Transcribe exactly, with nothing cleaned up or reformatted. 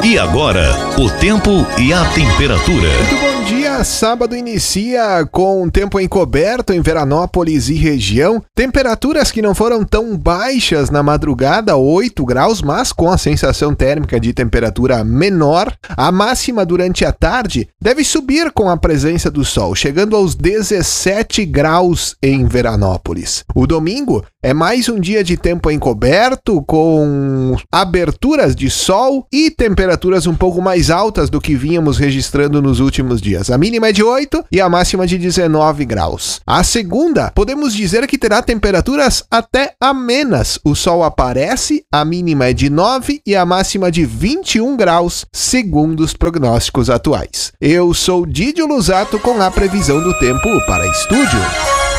E agora, o tempo e a temperatura. Muito bom dia, sábado inicia com tempo encoberto em Veranópolis e região. Temperaturas que não foram tão baixas na madrugada, oito graus, mas com a sensação térmica de temperatura menor. A máxima durante a tarde deve subir com a presença do sol, chegando aos dezessete graus em Veranópolis. O domingo é mais um dia de tempo encoberto, com aberturas de sol e temperaturas um pouco mais altas do que vínhamos registrando nos últimos dias. A mínima é de oito e a máxima de dezenove graus. A segunda, podemos dizer que terá temperaturas até amenas. O sol aparece, a mínima é de nove e a máxima de vinte e um graus, segundo os prognósticos atuais. Eu sou Didio Lusato com a previsão do tempo para Estúdio.